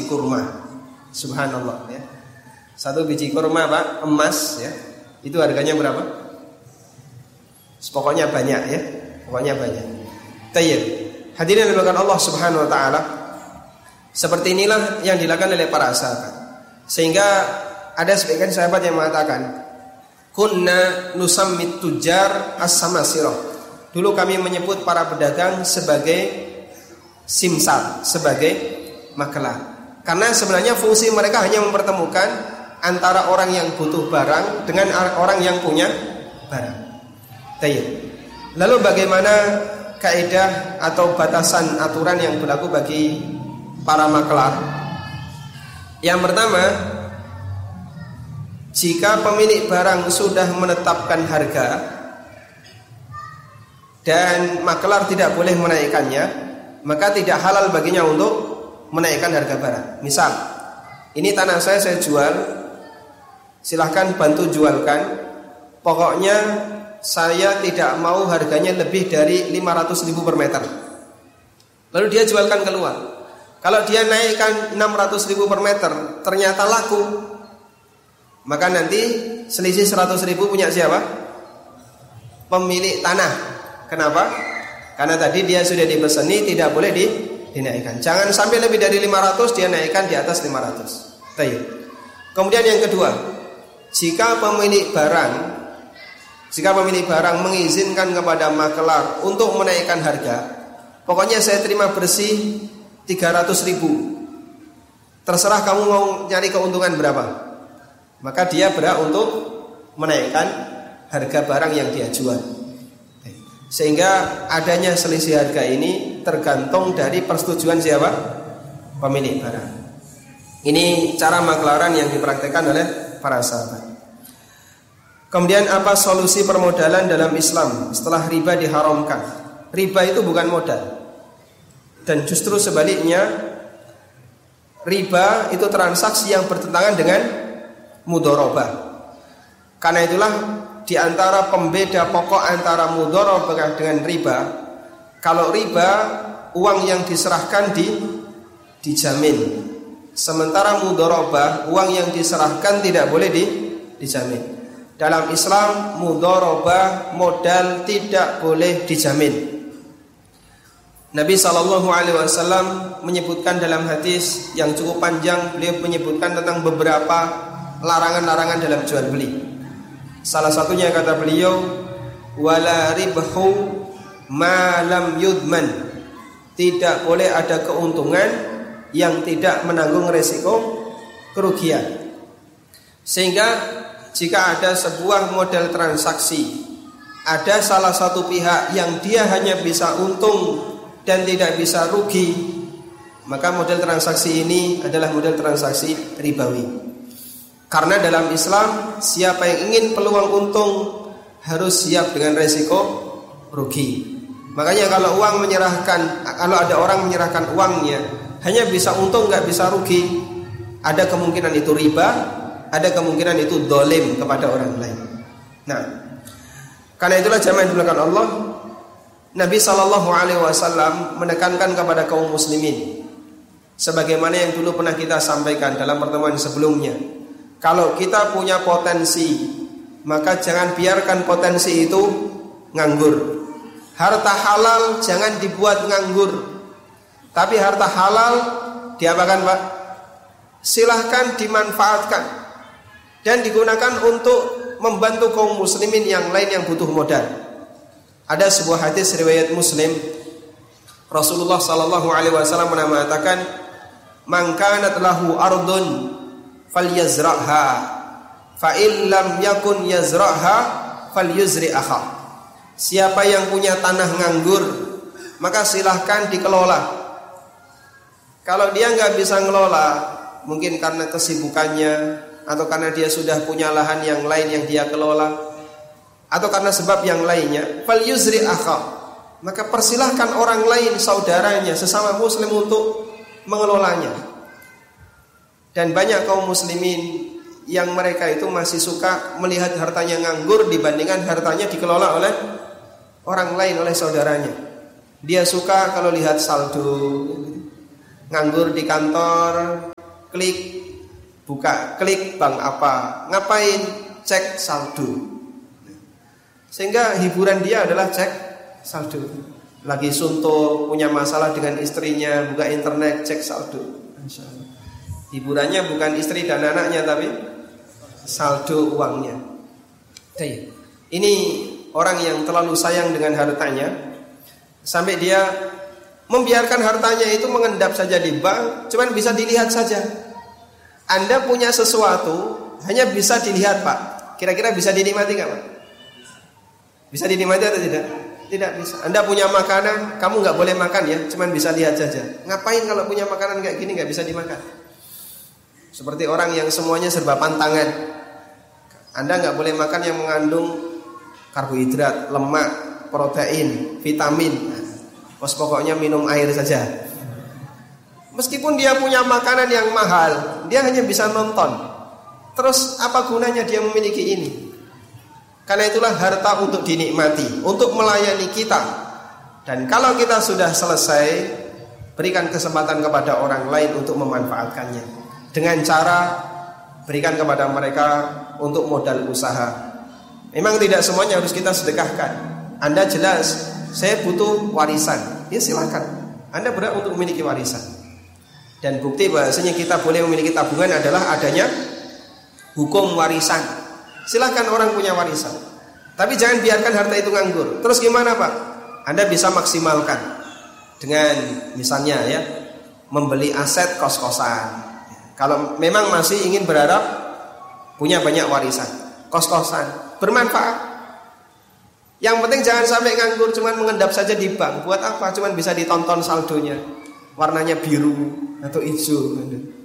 kurma. Subhanallah ya. Satu biji kurma apa? Emas ya. Itu harganya berapa? Pokoknya banyak ya. Pokoknya banyak. Tayyib. Hadirin dimuliakan Allah Subhanahu wa taala. Seperti inilah yang dilakukan oleh para sahabat. Sehingga ada sebagian sahabat yang mengatakan, kunna nusammit tujar as-samasirah. Dulu kami menyebut para pedagang sebagai simsar, sebagai makelar. Karena sebenarnya fungsi mereka hanya mempertemukan antara orang yang butuh barang dengan orang yang punya barang. Tayyib. Lalu bagaimana kaidah atau batasan aturan yang berlaku bagi para makelar? Yang pertama, jika pemilik barang sudah menetapkan harga dan makelar tidak boleh menaikkannya, maka tidak halal baginya untuk menaikkan harga barang. Misal, ini tanah saya jual, silahkan bantu jualkan. Pokoknya saya tidak mau harganya lebih dari 500.000 per meter. Lalu dia jualkan keluar. Kalau dia naikkan 600.000 per meter, ternyata laku, maka nanti selisih 100.000 punya siapa? Pemilik tanah. Kenapa? Karena tadi dia sudah dipeseni tidak boleh dinaikkan. Jangan sampai lebih dari 500 dia naikkan di atas 500. Baik. Kemudian yang kedua, jika pemilik barang mengizinkan kepada makelar untuk menaikkan harga, pokoknya saya terima bersih 300.000. Terserah kamu mau nyari keuntungan berapa. Maka dia berhak untuk menaikkan harga barang yang dia jual. Sehingga adanya selisih harga ini tergantung dari persetujuan siapa? Pemilik barang. Ini cara makelaran yang dipraktikkan oleh para sahabat. Kemudian apa solusi permodalan dalam Islam setelah riba diharamkan? Riba itu bukan modal. Dan justru sebaliknya, riba itu transaksi yang bertentangan dengan mudharabah. Karena itulah di antara pembeda pokok antara mudharabah dengan riba, kalau riba uang yang diserahkan dijamin, sementara mudharabah uang yang diserahkan tidak boleh dijamin. Dalam Islam mudharabah modal tidak boleh dijamin. Nabi SAW menyebutkan dalam hadis yang cukup panjang, beliau menyebutkan tentang beberapa larangan-larangan dalam jual beli. Salah satunya kata beliau, wala ribhu ma lam yudman. Tidak boleh ada keuntungan yang tidak menanggung resiko kerugian. Sehingga jika ada sebuah model transaksi, ada salah satu pihak yang dia hanya bisa untung dan tidak bisa rugi, maka model transaksi ini adalah model transaksi ribawi. Karena dalam Islam, siapa yang ingin peluang untung harus siap dengan resiko rugi. Makanya kalau ada orang menyerahkan uangnya hanya bisa untung nggak bisa rugi, ada kemungkinan itu riba, ada kemungkinan itu dolim kepada orang lain. Nah, karena itulah jamaah yang dimuliakan Allah, Nabi SAW menekankan kepada kaum muslimin, sebagaimana yang dulu pernah kita sampaikan dalam pertemuan sebelumnya. Kalau kita punya potensi, maka jangan biarkan potensi itu nganggur. Harta halal jangan dibuat nganggur. Tapi harta halal diapakan, Pak? Silahkan dimanfaatkan dan digunakan untuk membantu kaum muslimin yang lain yang butuh modal. Ada sebuah hadis riwayat Muslim, Rasulullah SAW mengatakan, "Man kanat lahu ardun falyazra'ha, fa in lam yakun yazra'ha falyuzri'aha." Siapa yang punya tanah nganggur, maka silahkan dikelola. Kalau dia nggak bisa ngelola, mungkin karena kesibukannya, atau karena dia sudah punya lahan yang lain yang dia kelola, atau karena sebab yang lainnya, falyuzri'aha, maka persilahkan orang lain, saudaranya, sesama muslim untuk mengelolanya. Dan banyak kaum muslimin yang mereka itu masih suka melihat hartanya nganggur dibandingkan hartanya dikelola oleh orang lain, oleh saudaranya. Dia suka kalau lihat saldo nganggur di kantor, klik bank apa, ngapain, cek saldo. Sehingga hiburan dia adalah cek saldo. Lagi suntuk, punya masalah dengan istrinya, buka internet, cek saldo. Hiburannya bukan istri dan anaknya, tapi saldo uangnya. Ini orang yang terlalu sayang dengan hartanya, sampai dia membiarkan hartanya itu mengendap saja di bank, cuman bisa dilihat saja. Anda punya sesuatu hanya bisa dilihat, Pak. Kira-kira bisa dinikmati nggak, Pak? Bisa dinikmati atau tidak? Tidak bisa. Anda punya makanan, kamu nggak boleh makan ya, cuman bisa lihat saja. Ngapain kalau punya makanan kayak gini nggak bisa dimakan? Seperti orang yang semuanya serba pantangan. Anda nggak boleh makan yang mengandung karbohidrat, lemak, protein, vitamin. Pokoknya minum air saja. Meskipun dia punya makanan yang mahal, dia hanya bisa nonton. Terus apa gunanya dia memiliki ini? Karena itulah harta untuk dinikmati, untuk melayani kita. Dan kalau kita sudah selesai, berikan kesempatan kepada orang lain untuk memanfaatkannya. Dengan cara berikan kepada mereka untuk modal usaha. Memang tidak semuanya harus kita sedekahkan. Anda jelas, saya butuh warisan, ya silakan. Anda berhak untuk memiliki warisan. Dan bukti bahasanya kita boleh memiliki tabungan adalah adanya hukum warisan. Silakan orang punya warisan, tapi jangan biarkan harta itu nganggur. Terus gimana, Pak? Anda bisa maksimalkan dengan misalnya ya, membeli aset kos-kosan. Kalau memang masih ingin berharap punya banyak warisan, kos-kosan bermanfaat. Yang penting jangan sampai nganggur, cuman mengendap saja di bank. Buat apa? Cuman bisa ditonton saldonya, warnanya biru atau hijau.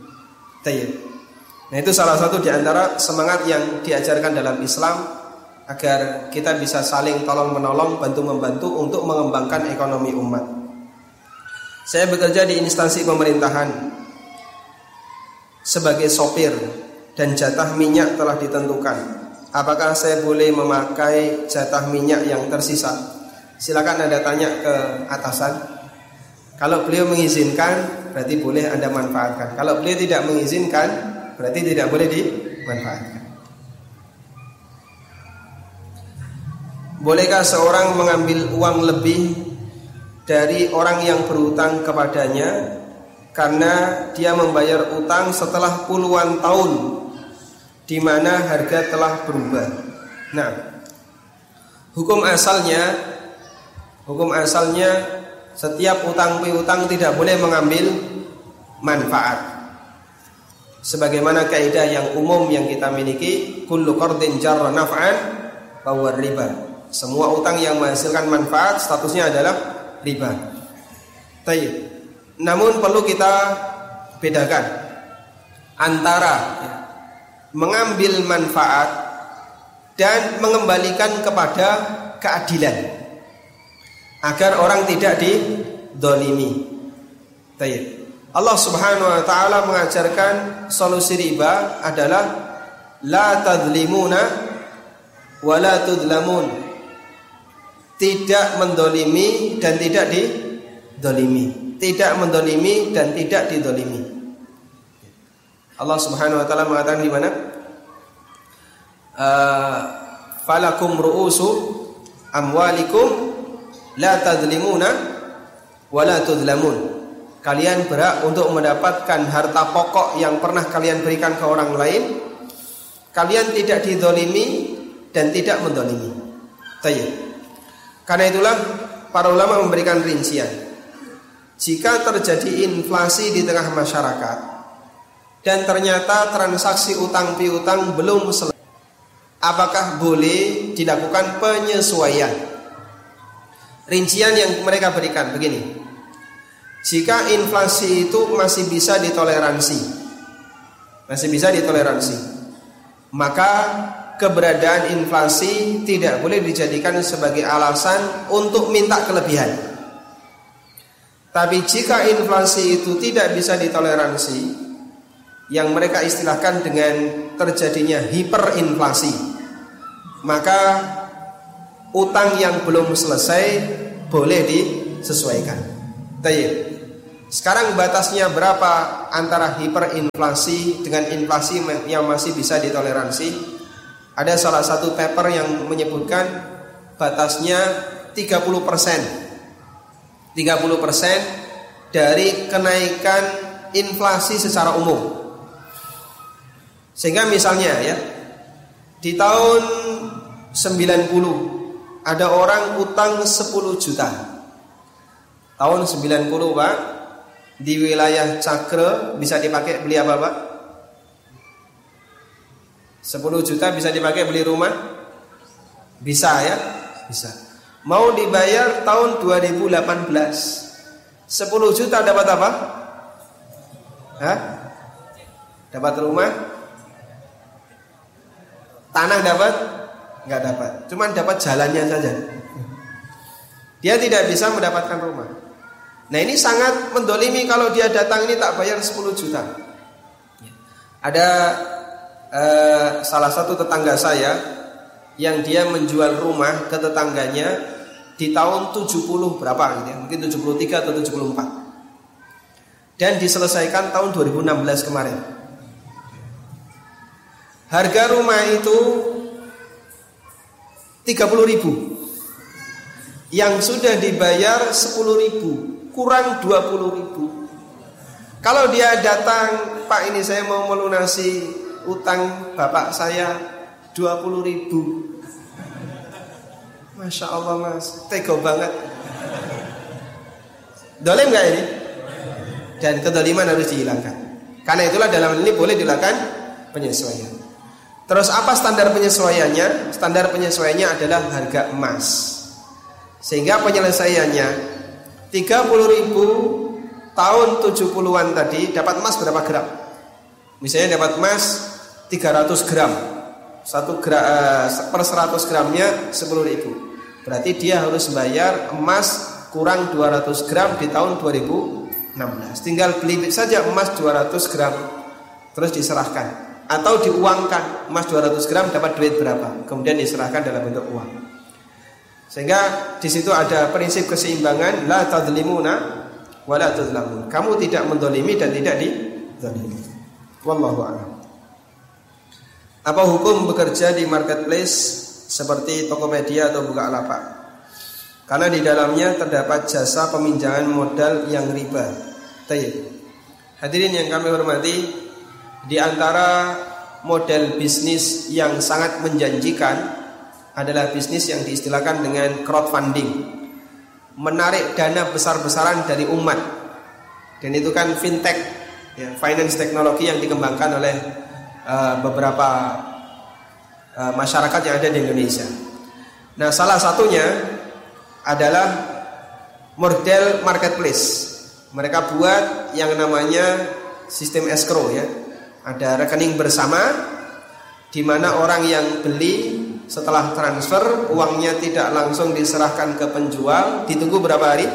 Nah, itu salah satu di antara semangat yang diajarkan dalam Islam, agar kita bisa saling tolong-menolong, bantu-membantu untuk mengembangkan ekonomi umat. Saya bekerja di instansi pemerintahan sebagai sopir dan jatah minyak telah ditentukan. Apakah saya boleh memakai jatah minyak yang tersisa? Silakan Anda tanya ke atasan. Kalau beliau mengizinkan, berarti boleh Anda manfaatkan. Kalau beliau tidak mengizinkan, berarti tidak boleh dimanfaatkan. Bolehkah seorang mengambil uang lebih dari orang yang berutang kepadanya karena dia membayar utang setelah puluhan tahun, di mana harga telah berubah? Nah, hukum asalnya setiap utang piutang tidak boleh mengambil manfaat. Sebagaimana kaidah yang umum yang kita miliki, kullu qardin jarra naf'an fa huwa riba. Semua utang yang menghasilkan manfaat statusnya adalah riba. Baik. Namun perlu kita bedakan antara mengambil manfaat dan mengembalikan kepada keadilan, agar orang tidak didolimi. Baik. Allah Subhanahu wa ta'ala mengajarkan solusi riba adalah la tadzlimuna wa la tudlamun. Tidak mendolimi dan tidak didolimi. Tidak mendolimi dan tidak didolimi. Allah Subhanahu wa ta'ala mengatakan di mana? Falakum ru'usu amwalikum la tadzlimuna wa la tudlamun. Kalian berhak untuk mendapatkan harta pokok yang pernah kalian berikan ke orang lain. Kalian tidak didolimi dan tidak mendolimi. Tayyib. Karena itulah para ulama memberikan rincian. Jika terjadi inflasi di tengah masyarakat dan ternyata transaksi utang piutang belum selesai, apakah boleh dilakukan penyesuaian? Rincian yang mereka berikan begini. Jika inflasi itu masih bisa ditoleransi, maka keberadaan inflasi tidak boleh dijadikan sebagai alasan untuk minta kelebihan. Tapi jika inflasi itu tidak bisa ditoleransi, yang mereka istilahkan dengan terjadinya hiperinflasi, maka utang yang belum selesai boleh disesuaikan. Baik. Sekarang batasnya berapa antara hiperinflasi dengan inflasi yang masih bisa ditoleransi? Ada salah satu paper yang menyebutkan batasnya 30%. 30% dari kenaikan inflasi secara umum. Sehingga misalnya ya, di tahun 90 ada orang utang 10 juta. Tahun 90 Pak, di wilayah Cakre bisa dipakai beli apa Pak? 10 juta bisa dipakai beli rumah? Bisa ya? Bisa. Mau dibayar tahun 2018, 10 juta dapat apa? Hah? Dapat rumah? Tanah dapat? Enggak dapat. Cuman dapat jalannya saja. Dia tidak bisa mendapatkan rumah. Nah ini sangat mendolimi kalau dia datang ini tak bayar 10 juta. Ada salah satu tetangga saya yang dia menjual rumah ke tetangganya di tahun 70 berapa gitu ya, mungkin 73 atau 74. Dan diselesaikan tahun 2016 kemarin. Harga rumah itu 30.000. Yang sudah dibayar 10.000, kurang 20.000. Kalau dia datang, Pak ini saya mau melunasi utang bapak saya 20.000. Masya Allah Mas, tega banget. Dolim gak ini? Dan kedoliman harus dihilangkan. Karena itulah dalam ini boleh dilakukan penyesuaian. Terus apa standar penyesuaiannya? Standar penyesuaiannya adalah harga emas. Sehingga penyelesaiannya 30.000 tahun 70-an tadi dapat emas berapa gram? Misalnya dapat emas 300 gram. Per 100 gramnya 10.000. Berarti dia harus bayar emas kurang 200 gram di tahun 2016. Tinggal beli saja emas 200 gram terus diserahkan. Atau diuangkan, emas 200 gram dapat duit berapa, kemudian diserahkan dalam bentuk uang. Sehingga di situ ada prinsip keseimbangan, la tadzlimuna wa la tuzlamun. Kamu tidak mendolimi dan tidak dizalimi. Wallahu a'lam. Apa hukum bekerja di marketplace seperti Tokopedia atau Bukalapak? Karena di dalamnya terdapat jasa peminjaman modal yang riba. Hadirin yang kami hormati, di antara model bisnis yang sangat menjanjikan adalah bisnis yang diistilahkan dengan crowdfunding, menarik dana besar-besaran dari umat. Dan itu kan fintech, ya, finance teknologi yang dikembangkan oleh beberapa masyarakat yang ada di Indonesia. Nah, salah satunya adalah model marketplace. Mereka buat yang namanya sistem escrow ya. Ada rekening bersama di mana orang yang beli setelah transfer uangnya tidak langsung diserahkan ke penjual, ditunggu berapa hari?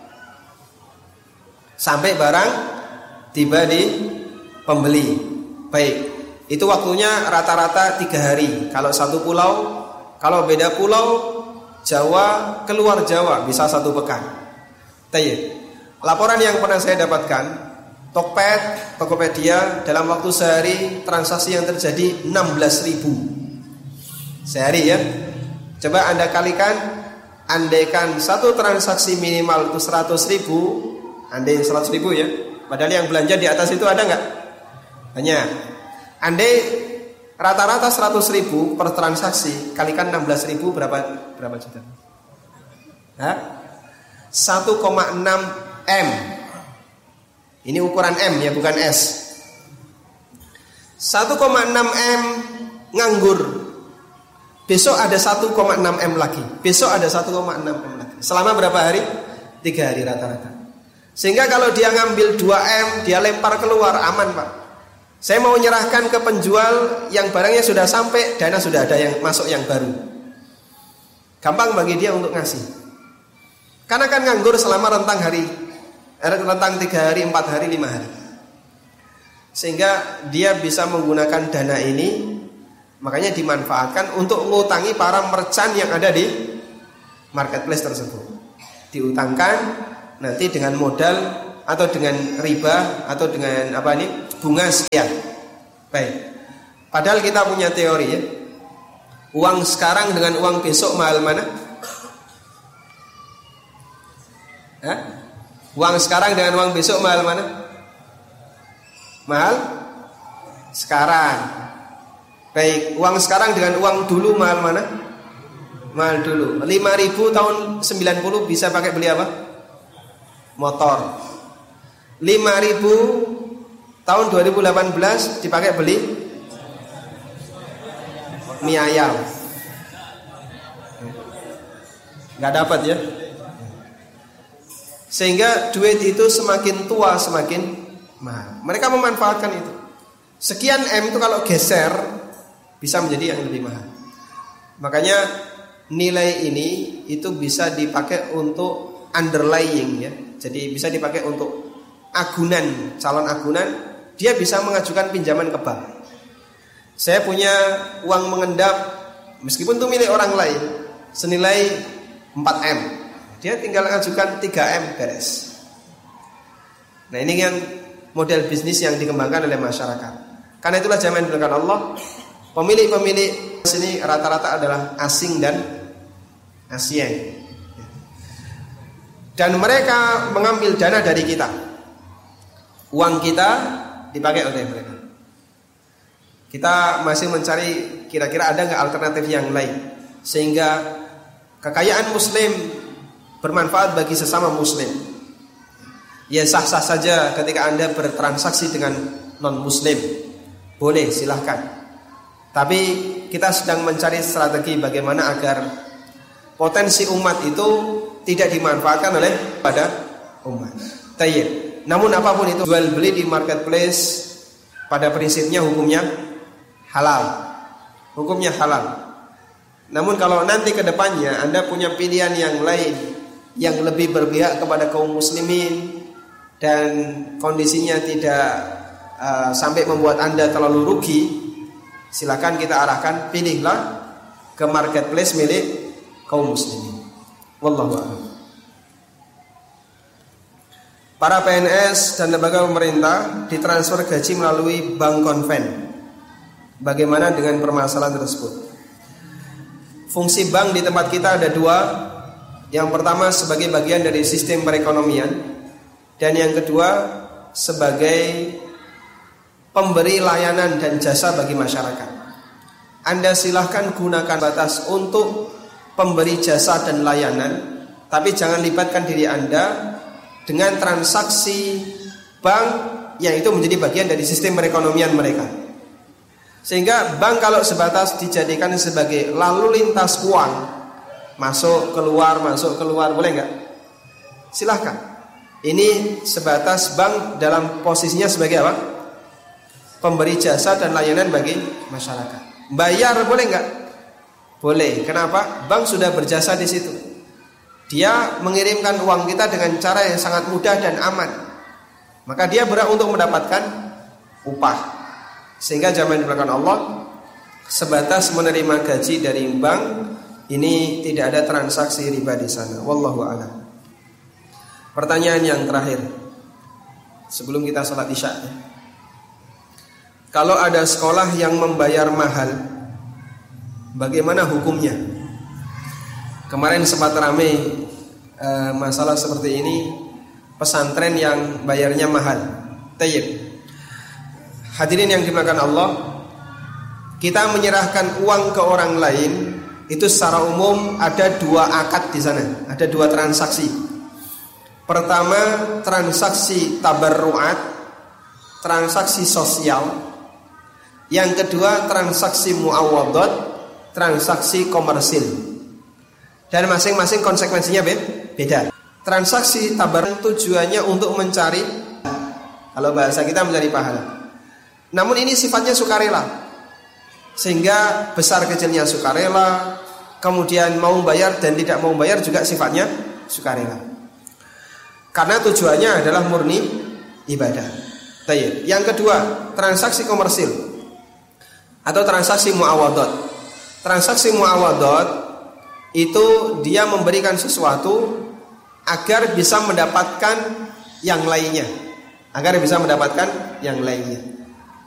Sampai barang tiba di pembeli. Baik, itu waktunya rata-rata 3 hari. Kalau satu pulau, kalau beda pulau, Jawa keluar Jawa bisa 1 pekan. Laporan yang pernah saya dapatkan, Tokped, Tokopedia dalam waktu sehari transaksi yang terjadi 16.000 sehari ya. Coba Anda kalikan, andaikan satu transaksi minimal itu 100.000, andai 100.000 ya. Padahal yang belanja di atas itu ada nggak? Banyak. Andai rata-rata 100.000 per transaksi, kalikan 16.000 berapa juta? Hah? 1,6 M. Ini ukuran M ya, bukan S. 1,6 M nganggur. Besok ada 1,6 M lagi. Besok ada 1,6 M lagi. Selama berapa hari? 3 hari rata-rata. Sehingga kalau dia ngambil 2 M, dia lempar keluar, aman Pak. Saya mau menyerahkan ke penjual yang barangnya sudah sampai, dana sudah ada yang masuk yang baru. Gampang bagi dia untuk ngasih. Karena kan nganggur selama rentang 3 hari, 4 hari, 5 hari. Sehingga dia bisa menggunakan dana ini, makanya dimanfaatkan untuk mengutangi para merchant yang ada di marketplace tersebut. Diutangkan, nanti dengan modal atau dengan riba atau dengan bunga sekian. Baik. Padahal kita punya teori ya. Uang sekarang dengan uang besok mahal mana? Uang sekarang dengan uang besok mahal mana? Mahal sekarang. Baik, uang sekarang dengan uang dulu mahal mana? Mahal dulu. 5.000 tahun 90 bisa pakai beli apa? Motor. 5.000 tahun 2018 dipakai beli mie ayam. Nggak dapat ya. Sehingga duit itu semakin tua semakin mahal. Mereka memanfaatkan itu. Sekian M itu kalau geser bisa menjadi yang lebih mahal. Makanya nilai ini itu bisa dipakai untuk underlying ya. Jadi bisa dipakai untuk agunan, calon agunan, dia bisa mengajukan pinjaman ke bank. Saya punya uang mengendap, meskipun itu milik orang lain, senilai 4M, dia tinggal mengajukan 3M beres. Nah ini kan model bisnis yang dikembangkan oleh masyarakat. Karena itulah zaman diberikan Allah, pemilik-pemilik sini rata-rata adalah asing dan Asien. Dan mereka mengambil dana dari kita. Uang kita dipakai oleh mereka. Kita masih mencari kira-kira ada nggak alternatif yang lain, sehingga kekayaan Muslim bermanfaat bagi sesama Muslim. Ya sah-sah saja ketika Anda bertransaksi dengan non-Muslim, boleh silahkan. Tapi kita sedang mencari strategi bagaimana agar potensi umat itu tidak dimanfaatkan oleh pada umat. Tayyib. Namun apapun itu, jual beli di marketplace pada prinsipnya hukumnya halal. Hukumnya halal. Namun kalau nanti ke depannya Anda punya pilihan yang lain yang lebih berpihak kepada kaum muslimin dan kondisinya tidak sampai membuat Anda terlalu rugi, silakan kita arahkan, pilihlah ke marketplace milik kaum muslimin. Wallahu a'lam. Para PNS dan lembaga pemerintah ditransfer gaji melalui bank konven. Bagaimana dengan permasalahan tersebut? Fungsi bank di tempat kita ada dua. Yang pertama sebagai bagian dari sistem perekonomian, dan yang kedua sebagai pemberi layanan dan jasa bagi masyarakat. Anda silahkan gunakan batas untuk pemberi jasa dan layanan, tapi jangan libatkan diri Anda dengan transaksi bank yang itu menjadi bagian dari sistem perekonomian mereka. Sehingga bank kalau sebatas dijadikan sebagai lalu lintas uang, masuk keluar boleh nggak? Silahkan. Ini sebatas bank dalam posisinya sebagai apa? Pemberi jasa dan layanan bagi masyarakat. Bayar boleh nggak? Boleh. Kenapa? Bank sudah berjasa di situ. Dia mengirimkan uang kita dengan cara yang sangat mudah dan aman. Maka dia berhak untuk mendapatkan upah. Sehingga zaman diberikan Allah sebatas menerima gaji dari bank, ini tidak ada transaksi riba di sana. Wallahu a'lam. Pertanyaan yang terakhir sebelum kita sholat isya. Kalau ada sekolah yang membayar mahal, bagaimana hukumnya? Kemarin sempat ramai masalah seperti ini, pesantren yang bayarnya mahal. Tayyib. Hadirin yang dimuliakan Allah, kita menyerahkan uang ke orang lain itu secara umum ada dua akad di sana, ada dua transaksi. Pertama, transaksi tabarruat, transaksi sosial. Yang kedua, transaksi muawadhat, transaksi komersil. Dan masing-masing konsekuensinya beda. Transaksi tabarruat tujuannya untuk mencari, kalau bahasa kita mencari pahala. Namun ini sifatnya sukarela, sehingga besar kecilnya sukarela, kemudian mau bayar dan tidak mau bayar juga sifatnya sukarela. Karena tujuannya adalah murni ibadah. Baik. Yang kedua, transaksi komersil atau transaksi muawadhat. Transaksi muawadhat itu dia memberikan sesuatu agar bisa mendapatkan yang lainnya, agar bisa mendapatkan yang lainnya.